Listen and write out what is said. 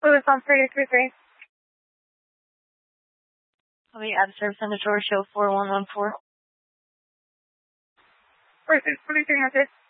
Louis on 333. I'll be out of service on the door, show 4114. 4300.